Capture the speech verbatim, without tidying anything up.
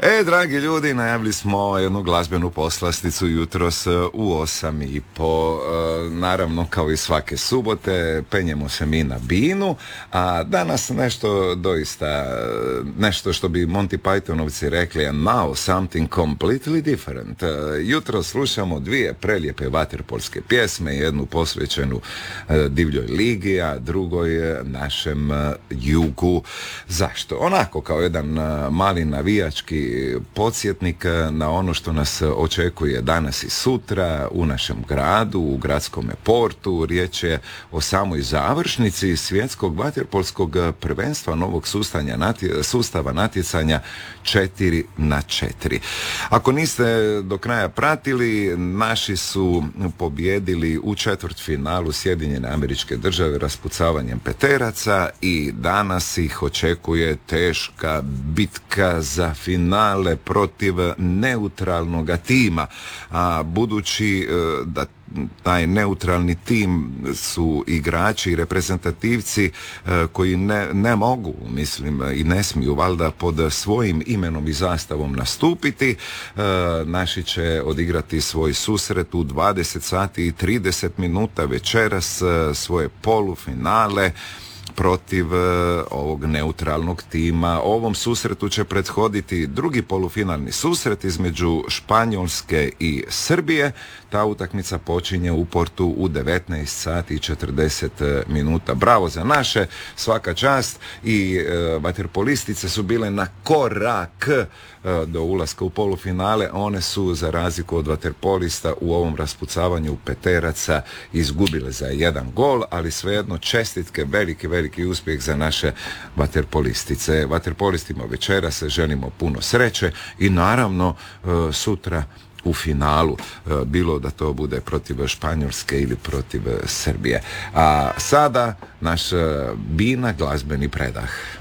E, dragi ljudi, najavili smo jednu glazbenu poslasticu jutros u osam i po. Naravno, kao i svake subote, penjemo se mi na binu, a danas nešto doista, nešto što bi Monty Pythonovci rekli, and now something completely different. Jutro slušamo dvije prelijepe vaterpolske pjesme, jednu posvećenu divljoj ligi, a drugoj našem jugu. Zašto? Onako, kao jedan mali navijački podsjetnik na ono što nas očekuje danas i sutra u našem gradu, u gradskome portu. Riječ je o samoj završnici svjetskog vaterpolskog prvenstva novog sustava natjecanja četiri na četiri. Ako niste do kraja pratili, naši su pobjedili u četvrtfinalu Sjedinjene Američke Države raspucavanjem peteraca i danas ih očekuje teška bitka za finale protiv neutralnog tima, a budući da taj neutralni tim su igrači i reprezentativci koji ne, ne mogu, mislim, i ne smiju valjda pod svojim imenom i zastavom nastupiti, naši će odigrati svoj susret u dvadeset sati i trideset minuta večeras, svoje polufinale protiv uh, ovog neutralnog tima. Ovom susretu će prethoditi drugi polufinalni susret između Španjolske i Srbije. Ta utakmica počinje u Portu u devetnaest sati i četrdeset minuta. Bravo za naše, svaka čast, i uh, vaterpolistice su bile na korak uh, do ulaska u polufinale. One su, za razliku od vaterpolista, u ovom raspucavanju peteraca izgubile za jedan gol, ali svejedno čestitke, veliki, veliki uspjeh za naše vaterpolistice. Vaterpolistima večeras želimo puno sreće i naravno uh, sutra u finalu, bilo da to bude protiv Španjolske ili protiv Srbije. A sada naš Bina glazbeni predah.